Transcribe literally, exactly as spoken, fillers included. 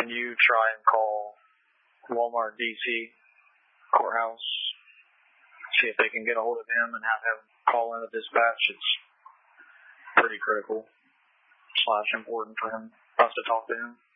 can you try and call Walmart D C courthouse, see if they can get a hold of him and have him call in a dispatch? It's pretty critical slash important for him, us to talk to him.